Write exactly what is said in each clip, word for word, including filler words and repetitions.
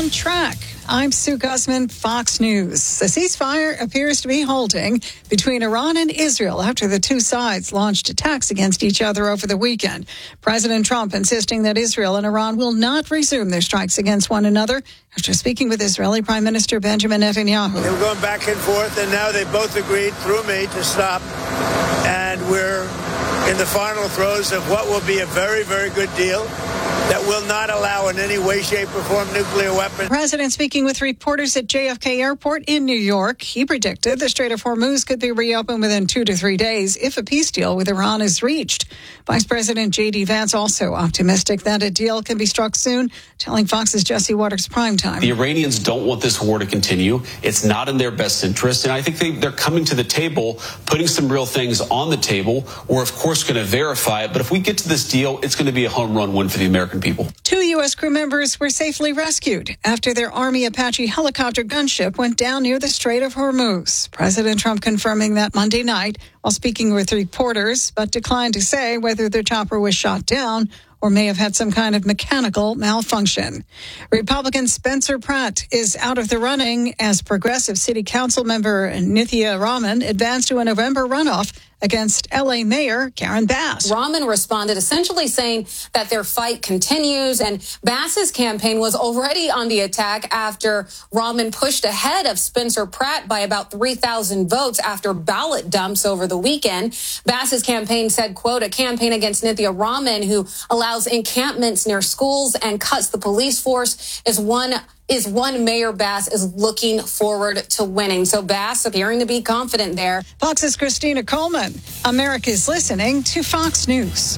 on track. I'm Sue Guzman, Fox News. The ceasefire appears to be holding between Iran and Israel after the two sides launched attacks against each other over the weekend. President Trump insisting that Israel and Iran will not resume their strikes against one another after speaking with Israeli Prime Minister Benjamin Netanyahu. They were going back and forth, and now they both agreed through me to stop. And we're in the final throes of what will be a very, very good deal that will not allow in any way, shape, or form nuclear weapons. President speaking with reporters at J F K Airport in New York. He predicted the Strait of Hormuz could be reopened within two to three days if a peace deal with Iran is reached. Vice President J D Vance also optimistic that a deal can be struck soon, telling Fox's Jesse Waters Primetime. The Iranians don't want this war to continue. It's not in their best interest. And I think they, they're coming to the table, putting some real things on the table. We're, of course, going to verify it. But if we get to this deal, it's going to be a home run win for the American people. Two U S crew members were safely rescued after their Army Apache helicopter gunship went down near the Strait of Hormuz. President Trump confirming that Monday night while speaking with reporters, but declined to say whether the chopper was shot down or may have had some kind of mechanical malfunction. Republican Spencer Pratt is out of the running as Progressive City Council member Nithya Raman advanced to a November runoff against L A Mayor Karen Bass. Raman responded essentially saying that their fight continues, and Bass's campaign was already on the attack after Raman pushed ahead of Spencer Pratt by about three thousand votes after ballot dumps over the weekend. Bass's campaign said, quote, a campaign against Nithya Raman, who allows encampments near schools and cuts the police force, is one is one Mayor Bass is looking forward to winning. So Bass appearing to be confident there. Fox's Christina Coleman. America's listening to Fox News.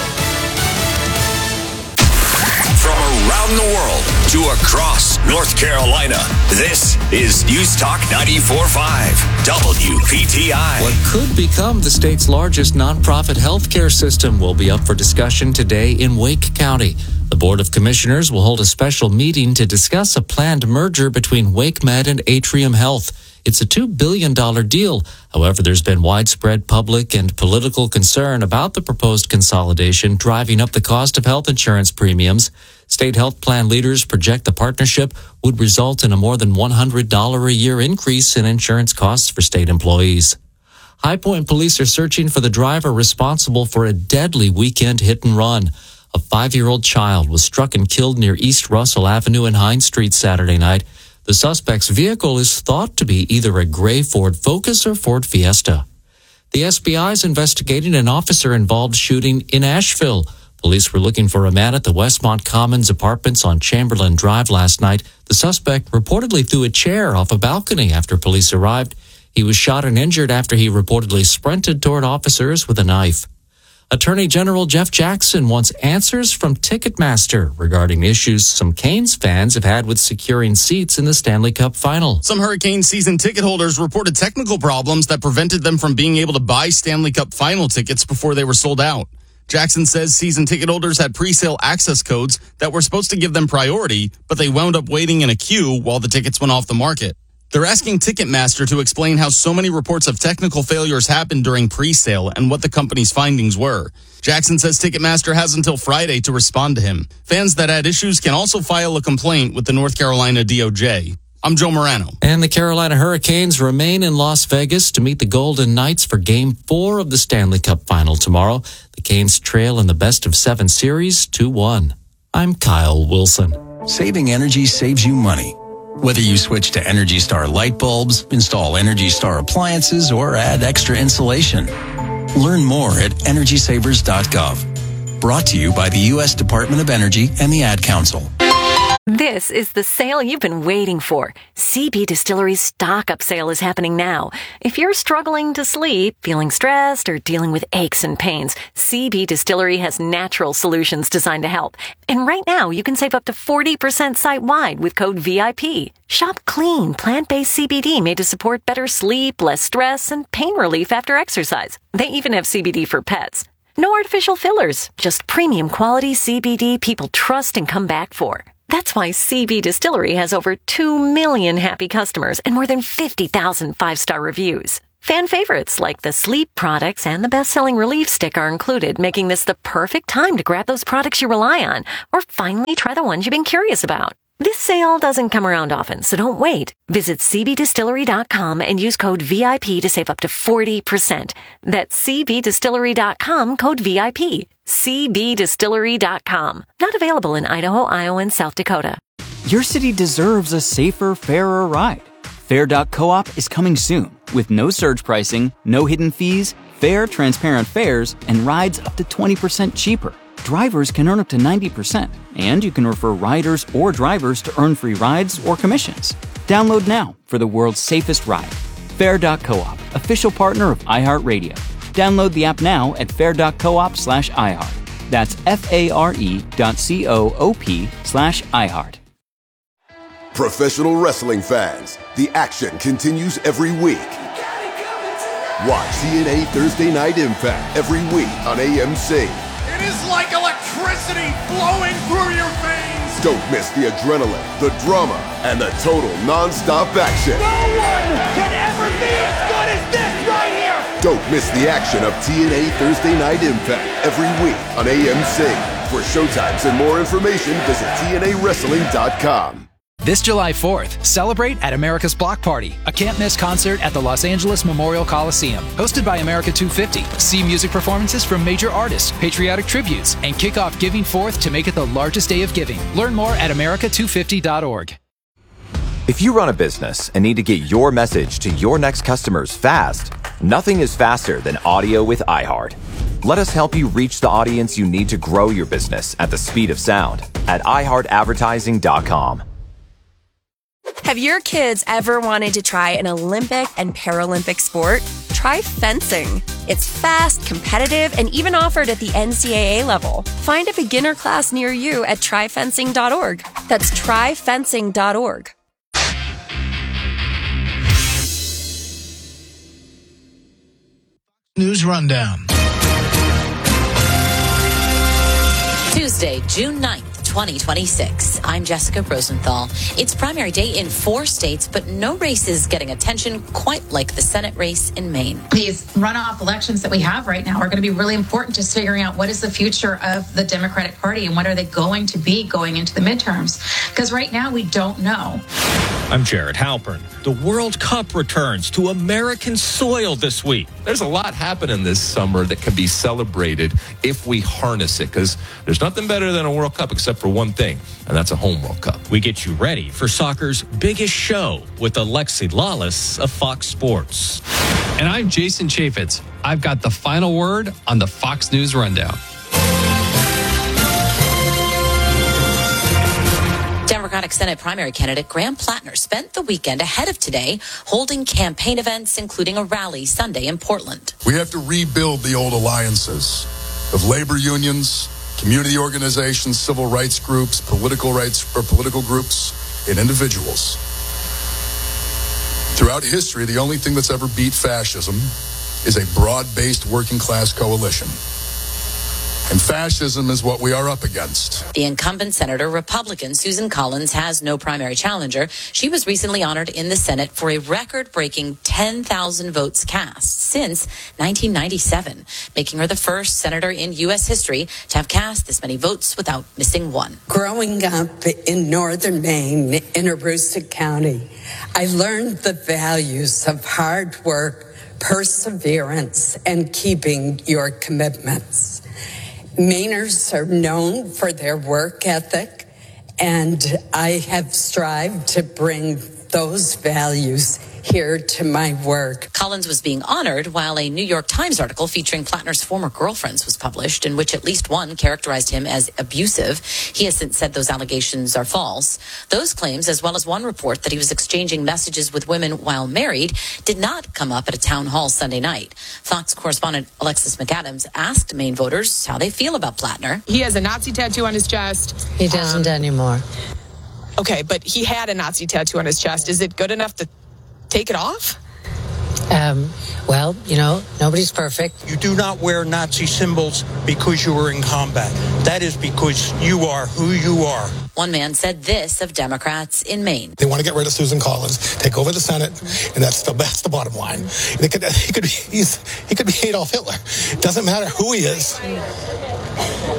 From around the world to across North Carolina, this is News Talk ninety-four point five W P T I. What could become the state's largest nonprofit healthcare system will be up for discussion today in Wake County. The Board of Commissioners will hold a special meeting to discuss a planned merger between WakeMed and Atrium Health. It's a two billion dollars deal. However, there's been widespread public and political concern about the proposed consolidation, driving up the cost of health insurance premiums. State health plan leaders project the partnership would result in a more than one hundred dollars a year increase in insurance costs for state employees. High Point police are searching for the driver responsible for a deadly weekend hit and run. A five-year-old child was struck and killed near East Russell Avenue and Hines Street Saturday night. The suspect's vehicle is thought to be either a gray Ford Focus or Ford Fiesta. The S B I is investigating an officer-involved shooting in Asheville. Police were looking for a man at the Westmont Commons Apartments on Chamberlain Drive last night. The suspect reportedly threw a chair off a balcony after police arrived. He was shot and injured after he reportedly sprinted toward officers with a knife. Attorney General Jeff Jackson wants answers from Ticketmaster regarding issues some Canes fans have had with securing seats in the Stanley Cup Final. Some Hurricane season ticket holders reported technical problems that prevented them from being able to buy Stanley Cup Final tickets before they were sold out. Jackson says season ticket holders had pre-sale access codes that were supposed to give them priority, but they wound up waiting in a queue while the tickets went off the market. They're asking Ticketmaster to explain how so many reports of technical failures happened during pre-sale and what the company's findings were. Jackson says Ticketmaster has until Friday to respond to him. Fans that had issues can also file a complaint with the North Carolina D O J. I'm Joe Morano. And the Carolina Hurricanes remain in Las Vegas to meet the Golden Knights for Game four of the Stanley Cup Final tomorrow. The Canes trail in the best of seven series two one. I'm Kyle Wilson. Saving energy saves you money. Whether you switch to Energy Star light bulbs, install Energy Star appliances, or add extra insulation. Learn more at energy savers dot gov. Brought to you by the U S Department of Energy and the Ad Council. This is the sale you've been waiting for. C B Distillery's stock-up sale is happening now. If you're struggling to sleep, feeling stressed, or dealing with aches and pains, C B Distillery has natural solutions designed to help. And right now, you can save up to forty percent site-wide with code V I P. Shop clean, plant-based C B D made to support better sleep, less stress, and pain relief after exercise. They even have C B D for pets. No artificial fillers, just premium quality C B D people trust and come back for. That's why C B Distillery has over two million happy customers and more than fifty thousand five-star reviews. Fan favorites like the sleep products and the best-selling relief stick are included, making this the perfect time to grab those products you rely on or finally try the ones you've been curious about. This sale doesn't come around often, so don't wait. Visit C B Distillery dot com and use code V I P to save up to forty percent. That's C B Distillery dot com, code V I P. C B Distillery dot com. Not available in Idaho, Iowa, and South Dakota. Your city deserves a safer, fairer ride. Fair dot coop is coming soon with no surge pricing, no hidden fees, fair, transparent fares, and rides up to twenty percent cheaper. Drivers can earn up to ninety percent, and you can refer riders or drivers to earn free rides or commissions. Download now for the world's safest ride. Fair dot coop, official partner of iHeartRadio. Download the app now at fair dot coop slash iHeart. That's F-A-R-E dot C-O-O-P slash iHeart. Professional wrestling fans, the action continues every week. Watch T N A Thursday Night Impact every week on A M C. It is like electricity flowing through your veins. Don't miss the adrenaline, the drama, and the total non-stop action. No one can ever be as good as this right here. Don't miss the action of T N A Thursday Night Impact every week on A M C. For showtimes and more information, visit T N A wrestling dot com. This July fourth, celebrate at America's Block Party, a can't-miss concert at the Los Angeles Memorial Coliseum. Hosted by America two fifty. See music performances from major artists, patriotic tributes, and kick off Giving Forth to make it the largest day of giving. Learn more at America two fifty dot org. If you run a business and need to get your message to your next customers fast, nothing is faster than audio with iHeart. Let us help you reach the audience you need to grow your business at the speed of sound at i heart advertising dot com. Have your kids ever wanted to try an Olympic and Paralympic sport? Try fencing. It's fast, competitive, and even offered at the N C double A level. Find a beginner class near you at try fencing dot org. That's try fencing dot org. News Rundown. Tuesday, June ninth, twenty twenty-six. I'm Jessica Rosenthal. It's primary day in four states, but no race is getting attention quite like the Senate race in Maine. These runoff elections that we have right now are going to be really important to figuring out what is the future of the Democratic Party and what are they going to be going into the midterms. Because right now we don't know. I'm Jared Halpern. The World Cup returns to American soil this week. There's a lot happening this summer that can be celebrated if we harness it, because there's nothing better than a World Cup except for one thing, and that's a home World Cup. We get you ready for soccer's biggest show with Alexi Lawless of Fox Sports. And I'm Jason Chaffetz. I've got the final word on the Fox News Rundown. Democratic Senate primary candidate Graham Plattner spent the weekend ahead of today holding campaign events, including a rally Sunday in Portland. We have to rebuild the old alliances of labor unions, community organizations, civil rights groups, political rights or political groups, and individuals. Throughout history, the only thing that's ever beat fascism is a broad-based working class coalition. And fascism is what we are up against. The incumbent Senator, Republican Susan Collins, has no primary challenger. She was recently honored in the Senate for a record-breaking ten thousand votes cast since nineteen ninety-seven, making her the first senator in U S history to have cast this many votes without missing one. Growing up in northern Maine, in Aroostook County, I learned the values of hard work, perseverance, and keeping your commitments. Mainers are known for their work ethic, and I have strived to bring those values here to my work. Collins was being honored while a New York Times article featuring Plattner's former girlfriends was published, in which at least one characterized him as abusive. He has since said those allegations are false. Those claims, as well as one report that he was exchanging messages with women while married, did not come up at a town hall Sunday night. Fox correspondent Alexis McAdams asked Maine voters how they feel about Plattner. He has a Nazi tattoo on his chest. He doesn't um, anymore. Okay, but he had a Nazi tattoo on his chest. Is it good enough to take it off? Um, well, you know, nobody's perfect. You do not wear Nazi symbols because you were in combat. That is because you are who you are. One man said this of Democrats in Maine. They want to get rid of Susan Collins, take over the Senate, and that's the that's the bottom line. They could, he could be he's, he could be Adolf Hitler. It doesn't matter who he is.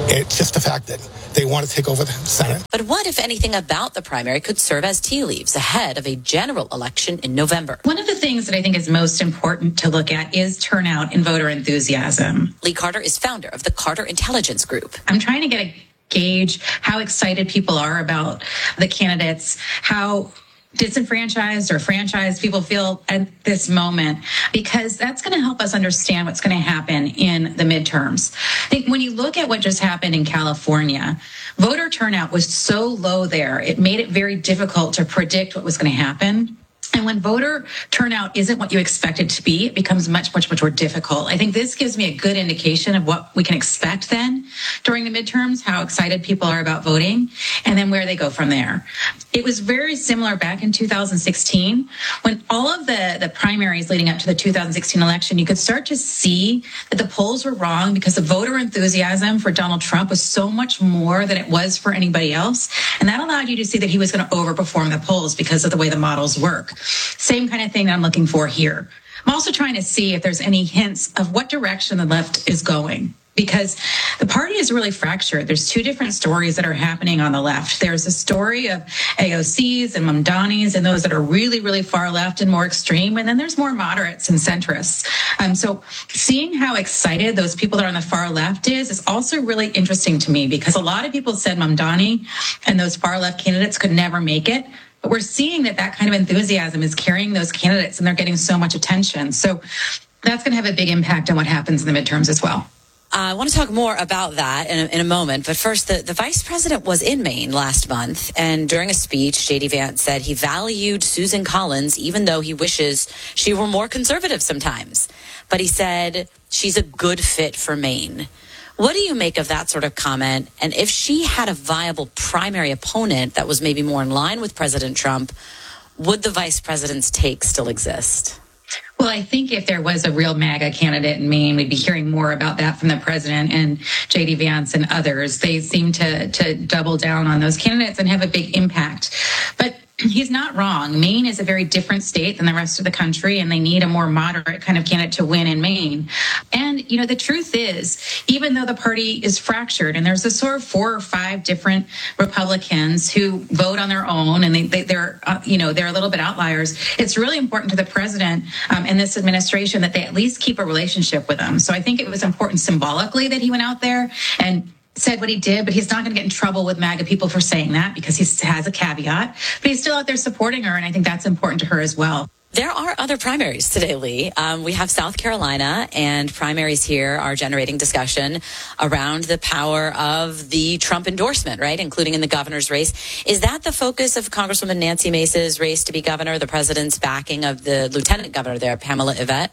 It's just the fact that they want to take over the Senate. But what, if anything, about the primary could serve as tea leaves ahead of a general election in November? One of the things that I think is most important to look at is turnout and voter enthusiasm. Lee Carter is founder of the Carter Intelligence Group. I'm trying to get a gauge how excited people are about the candidates, how disenfranchised or franchised people feel at this moment, because that's going to help us understand what's going to happen in the midterms. I think when you look at what just happened in California, voter turnout was so low there, it made it very difficult to predict what was going to happen. And when voter turnout isn't what you expect it to be, it becomes much, much, much more difficult. I think this gives me a good indication of what we can expect then during the midterms, how excited people are about voting, and then where they go from there. It was very similar back in two thousand sixteen when all of the, the primaries leading up to the two thousand sixteen election, you could start to see that the polls were wrong because the voter enthusiasm for Donald Trump was so much more than it was for anybody else. And that allowed you to see that he was going to overperform the polls because of the way the models work. Same kind of thing that I'm looking for here. I'm also trying to see if there's any hints of what direction the left is going, because the party is really fractured. There's two different stories that are happening on the left. There's a story of A O Cs and Mamdanis and those that are really, really far left and more extreme. And then there's more moderates and centrists. Um, so seeing how excited those people that are on the far left is, is also really interesting to me, because a lot of people said Mamdani and those far left candidates could never make it. But we're seeing that that kind of enthusiasm is carrying those candidates and they're getting so much attention. So that's going to have a big impact on what happens in the midterms as well. Uh, I want to talk more about that in a, in a moment. But first, the, the vice president was in Maine last month. And during a speech, J D. Vance said he valued Susan Collins, even though he wishes she were more conservative sometimes. But he said she's a good fit for Maine. What do you make of that sort of comment? And if she had a viable primary opponent that was maybe more in line with President Trump, would the vice president's take still exist? Well, I think if there was a real MAGA candidate in Maine, we'd be hearing more about that from the president and J D. Vance and others. They seem to, to double down on those candidates and have a big impact. But he's not wrong. Maine is a very different state than the rest of the country, and they need a more moderate kind of candidate to win in Maine. And, you know, the truth is, even though the party is fractured, and there's a sort of four or five different Republicans who vote on their own, and they, they, they're, uh, you know, they're a little bit outliers, it's really important to the president um, and this administration that they at least keep a relationship with them. So I think it was important symbolically that he went out there and said what he did, but he's not going to get in trouble with MAGA people for saying that because he has a caveat. But he's still out there supporting her, and I think that's important to her as well. There are other primaries today, Lee. Um, we have South Carolina, and primaries here are generating discussion around the power of the Trump endorsement, right, including in the governor's race. Is that the focus of Congresswoman Nancy Mace's race to be governor, the president's backing of the lieutenant governor there, Pamela Yvette?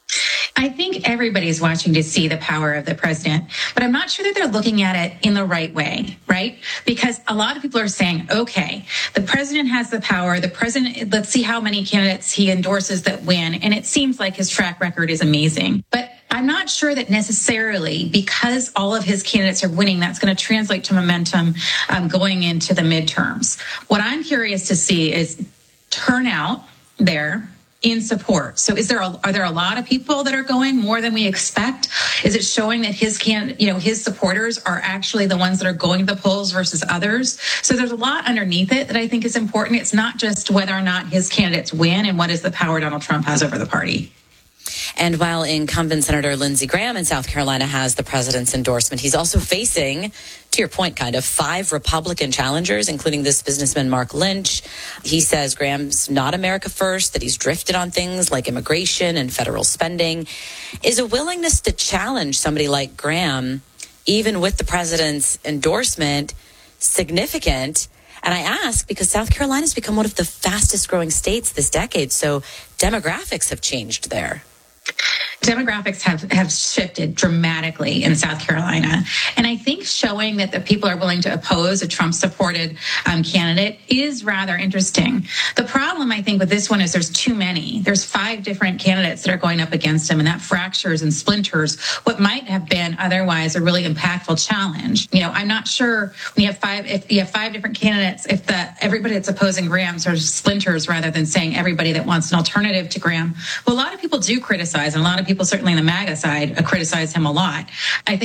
I think everybody's watching to see the power of the president, but I'm not sure that they're looking at it in the right way, right? Because a lot of people are saying, okay, the president has the power. The president, let's see how many candidates he endorses that win. And it seems like his track record is amazing. But I'm not sure that necessarily because all of his candidates are winning, that's going to translate to momentum um, going into the midterms. What I'm curious to see is turnout there in support. So is there a, are there a lot of people that are going more than we expect? Is it showing that his can, you know, his supporters are actually the ones that are going to the polls versus others? So there's a lot underneath it that I think is important. It's not just whether or not his candidates win and what is the power Donald Trump has over the party. And while incumbent Senator Lindsey Graham in South Carolina has the president's endorsement, he's also facing, to your point, kind of five Republican challengers, including this businessman, Mark Lynch. He says Graham's not America first, that he's drifted on things like immigration and federal spending. Is a willingness to challenge somebody like Graham, even with the president's endorsement, significant? And I ask because South Carolina has become one of the fastest growing states this decade, so demographics have changed there. Demographics have, have shifted dramatically in South Carolina. And I think showing that the people are willing to oppose a Trump-supported um, candidate is rather interesting. The problem, I think, with this one is there's too many. There's five different candidates that are going up against him, and that fractures and splinters what might have been otherwise a really impactful challenge. You know, I'm not sure when you have five, if you have five different candidates, if the everybody that's opposing Graham sort of splinters rather than saying everybody that wants an alternative to Graham. Well, a lot of people do criticize, and a lot of people, certainly on the MAGA side, uh, criticize him a lot. I think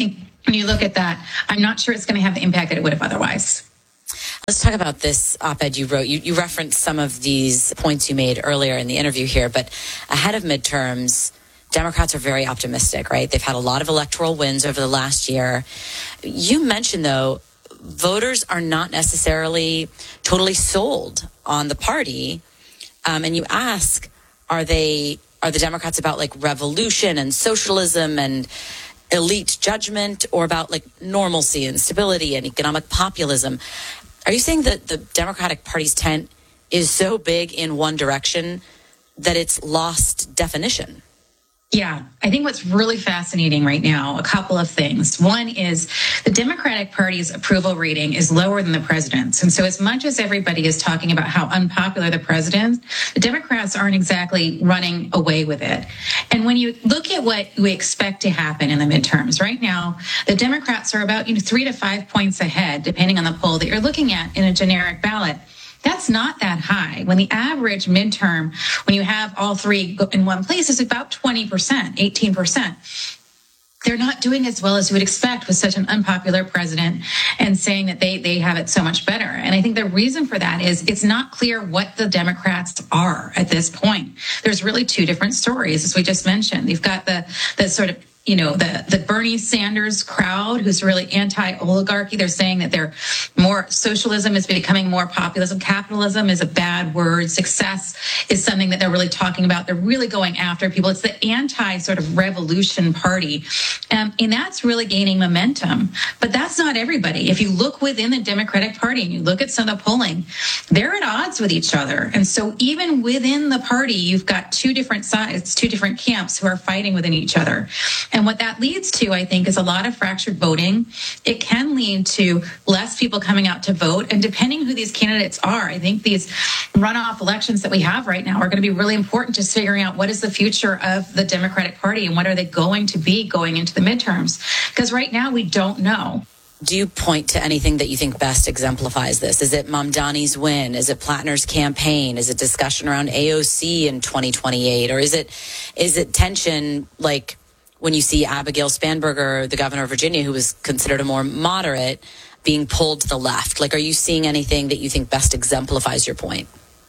when you look at that, I'm not sure it's going to have the impact that it would have otherwise. Let's talk about this op-ed you wrote. You, you referenced some of these points you made earlier in the interview here, but ahead of midterms, Democrats are very optimistic, right? They've had a lot of electoral wins over the last year. You mentioned, though, voters are not necessarily totally sold on the party. Um, and you ask, are they, are the Democrats about like revolution and socialism and elite judgment, or about like normalcy and stability and economic populism? Are you saying that the Democratic Party's tent is so big in one direction that it's lost definition? Yeah, I think what's really fascinating right now, a couple of things. One is the Democratic Party's approval rating is lower than the president's. And so as much as everybody is talking about how unpopular the president, the Democrats aren't exactly running away with it. And when you look at what we expect to happen in the midterms, right now, the Democrats are about, you know, three to five points ahead, depending on the poll that you're looking at in a generic ballot. That's not that high. When the average midterm, when you have all three in one place, is about twenty percent, eighteen percent. They're not doing as well as you would expect with such an unpopular president and saying that they, they have it so much better. And I think the reason for that is it's not clear what the Democrats are at this point. There's really two different stories, as we just mentioned. You've got the, the sort of you know, the, the Bernie Sanders crowd who's really anti-oligarchy. They're saying that they're more, socialism is becoming more populism. Capitalism is a bad word. Success is something that they're really talking about. They're really going after people. It's the anti sort of revolution party. Um, and that's really gaining momentum. But that's not everybody. If you look within the Democratic Party and you look at some of the polling, they're at odds with each other. And so even within the party, you've got two different sides, two different camps who are fighting within each other. And what that leads to, I think, is a lot of fractured voting. It can lead to less people coming out to vote. And depending who these candidates are, I think these runoff elections that we have right now are going to be really important, just figuring out what is the future of the Democratic Party and what are they going to be going into the midterms. Because right now we don't know. Do you point to anything that you think best exemplifies this? Is it Mamdani's win? Is it Plattner's campaign? Is it discussion around A O C in twenty twenty-eight? Or is it is it tension like when you see Abigail Spanberger, the governor of Virginia, who was considered a more moderate, being pulled to the left? Like, are you seeing anything that you think best exemplifies your point?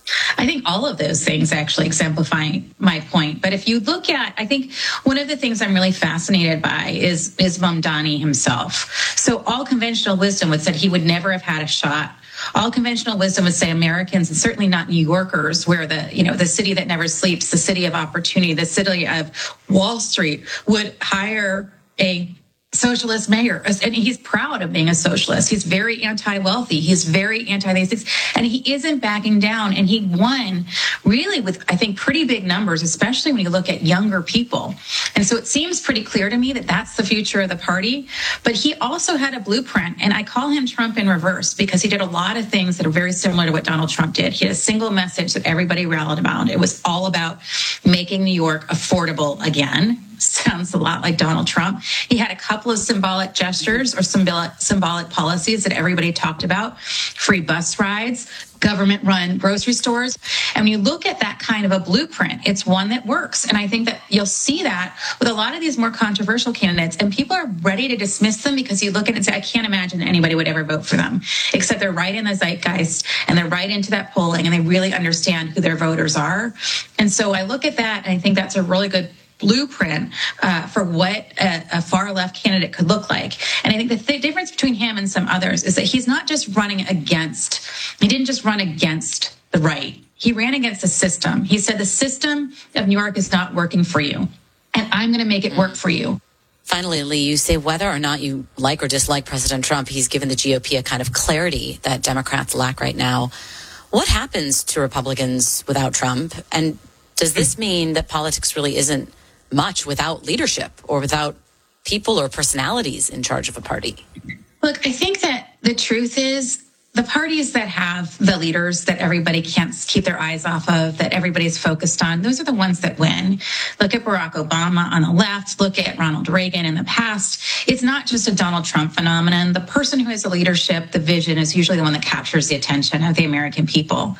I think all of those things actually exemplify my point. But if you look at, I think one of the things I'm really fascinated by is, is Mamdani himself. So all conventional wisdom would say he would never have had a shot. All conventional wisdom would say Americans, and certainly not New Yorkers, where the, you know, the city that never sleeps, the city of opportunity, the city of Wall Street, would hire a socialist mayor. And he's proud of being a socialist. He's very anti-wealthy. He's very anti these things. And he isn't backing down. And he won really with, I think, pretty big numbers, especially when you look at younger people. And so it seems pretty clear to me that that's the future of the party. But he also had a blueprint. And I call him Trump in reverse, because he did a lot of things that are very similar to what Donald Trump did. He had a single message that everybody rallied around. It was all about making New York affordable again. Sounds a lot like Donald Trump. He had a couple of symbolic gestures or symbolic, symbolic policies that everybody talked about. Free bus rides, government-run grocery stores. And when you look at that kind of a blueprint, it's one that works. And I think that you'll see that with a lot of these more controversial candidates. And people are ready to dismiss them because you look at it and say, I can't imagine anybody would ever vote for them, except they're right in the zeitgeist and they're right into that polling and they really understand who their voters are. And so I look at that and I think that's a really good blueprint uh, for what a, a far left candidate could look like. And I think the th- difference between him and some others is that he's not just running against, he didn't just run against the right. He ran against the system. He said the system of New York is not working for you, and I'm going to make it work for you. Finally, Lee, you say whether or not you like or dislike President Trump, he's given the G O P a kind of clarity that Democrats lack right now. What happens to Republicans without Trump? And does this mean that politics really isn't much without leadership or without people or personalities in charge of a party? Look, I think that the truth is the parties that have the leaders that everybody can't keep their eyes off of, that everybody's focused on, those are the ones that win. Look at Barack Obama on the left. Look at Ronald Reagan in the past. It's not just a Donald Trump phenomenon. The person who has the leadership, the vision, is usually the one that captures the attention of the American people.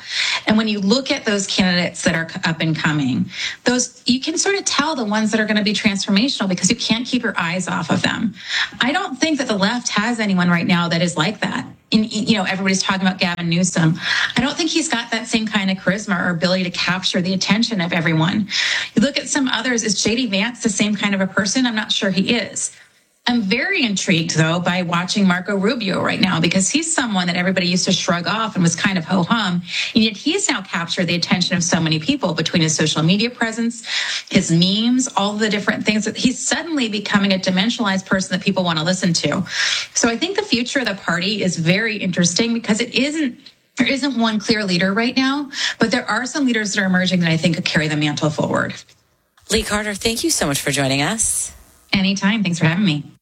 And when you look at those candidates that are up and coming, those you can sort of tell the ones that are going to be transformational because you can't keep your eyes off of them. I don't think that the left has anyone right now that is like that. In, you know, everybody's talking about Gavin Newsom. I don't think he's got that same kind of charisma or ability to capture the attention of everyone. You look at some others, is J D Vance the same kind of a person? I'm not sure he is. I'm very intrigued, though, by watching Marco Rubio right now because he's someone that everybody used to shrug off and was kind of ho-hum. And yet he's now captured the attention of so many people between his social media presence, his memes, all the different things. That he's suddenly becoming a dimensionalized person that people want to listen to. So I think the future of the party is very interesting because it isn't there isn't one clear leader right now, but there are some leaders that are emerging that I think could carry the mantle forward. Lee Carter, thank you so much for joining us. Anytime. Thanks for having me.